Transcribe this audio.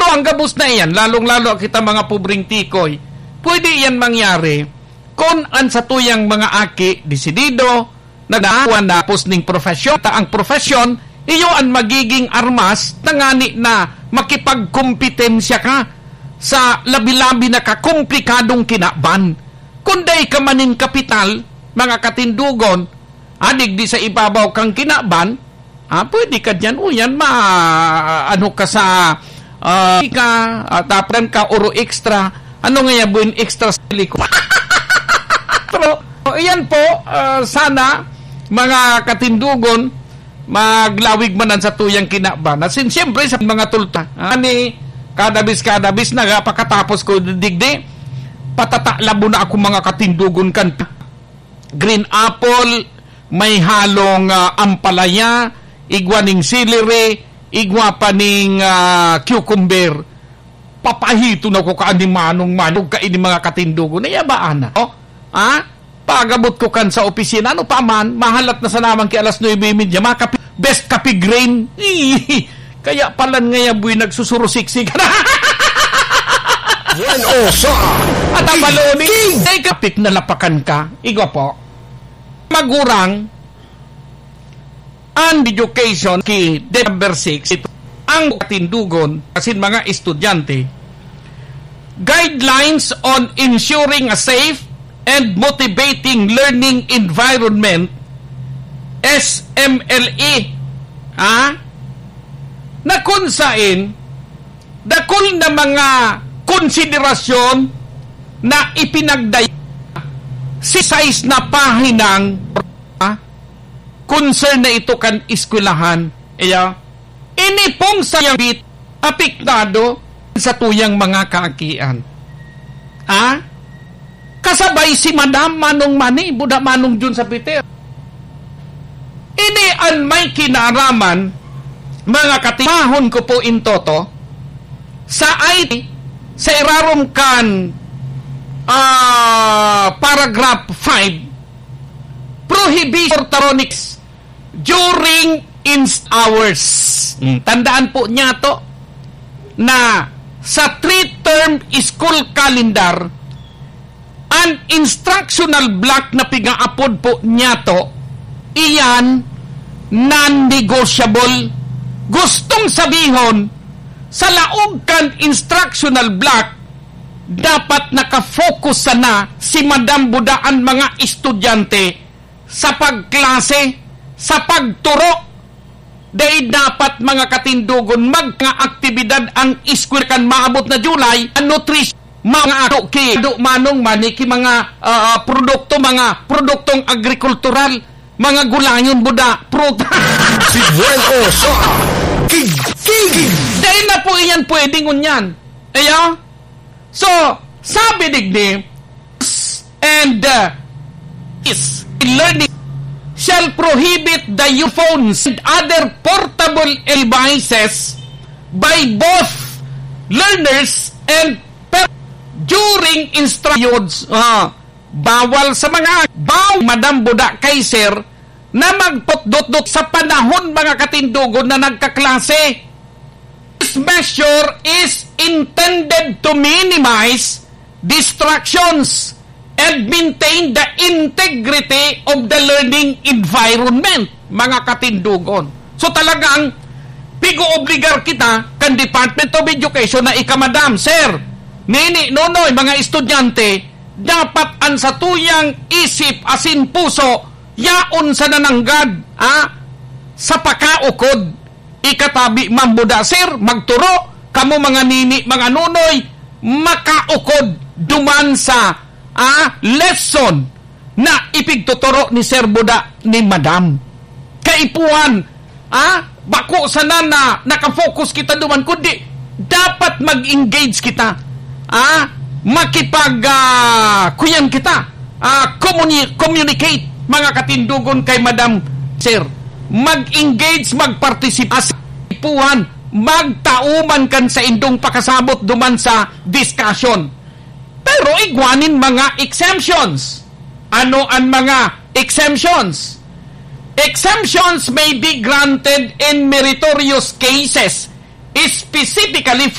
ang gabos na iyan, lalong-lalo kita mga pobreng tikoy, pwede yan mangyari kung ang sa tuyang mga aki desidido na naawan na posning profesyon. Ang profesyon, iyo ang magiging armas na ngani na makipagkompetensya ka sa labi-labi na kakomplikadong kinaban. Kunday ka maning kapital, mga katindugon, adig di sa ibabaw kang kinaban, pwede ka dyan, yan, ano ka sa, tapan ka, oro extra, ano nga buin extra sa likod. Pero, iyan po, sana, mga katindugon, maglawig manan sa tuyang kinaban. At siyempre, sa mga tulta, kadabis na, pagkatapos ko digdi, patatalabo na ako mga katindugon kan. Green apple, may halong ampalaya, igwa ning celery, igwa pa ning cucumber. Papahito na ko kaan ni manong kaini mga katindugon. Nayabaan na. Pagabot ko kan sa opisina, ano pa man, mahalat na sa naman ki alas 9:30, best kape grain. Kaya palan ngaya buhay nagsusurusiksik. At ang baloni, ay kapik na lapakan ka. Igwa po, magurang ang education ki number 6, ang katindugon, kasi mga estudyante, guidelines on ensuring a safe and motivating learning environment, SMLE, na kung saan dakol na mga konsiderasyon na ipinagdaya si size na pahinang concern na ito kan eskwelahan. Ini pong sayang bit apektado sa tuyang mga kaakian. Kasabay si Madam Manong Mani, Buda Manong Jun sa Peter. Ini ang may kinaraman, mga katimahon ko po in toto, sa IT, sa irarom kan paragraph 5, prohibition orthronics during hours. Tandaan po niya to na sa 3-term school calendar, ang instructional block na pigaapod po niya to, iyan non-negotiable. Gustong sabihon, sa laog kan instructional block, dapat nakafocus sana si Madam Budaan mga estudyante sa pagklase, sa pagturo. Dahil dapat mga katindugon mga aktibidad ang school kan maabot na July, ang nutrition, mga manong maniki, mga produktong agrikultural, mga gulayon buda, pruta. Si Bueno sa dahil na po iyan pwedeng unyan. So, sabi digdi, and is learning shall prohibit the use of phones and other portable devices by both learners and during instructions. Bawal sa mga Madam Buda Kaiser na magpotdot sa panahon mga katindugon na nagkaklase. This measure is intended to minimize distractions and maintain the integrity of the learning environment, mga katindugon. So talagang pigo-obligar kita kan Department of Education na ikamadam, sir, nini, nonoy, mga estudyante, dapat ang satuyang isip asin puso yaon sa nananggad sa pakaukod. Ikatabi mambuda, sir, magturo kamo mga nini, mga nunoy, makaukod duman sa lesson na ipigtuturo ni Sir Buda ni Madam. Kaipuan, bako sana na nakafocus kita duman, kundi dapat mag-engage kita, kuyan kita, communicate mga katindugon kay Madam, sir, mag-engage, mag-participate, ipuan, magtauman kan sa indong pakasabot duman sa discussion. Pero igwanin mga exemptions. Ano ang mga exemptions? Exemptions may be granted in meritorious cases, specifically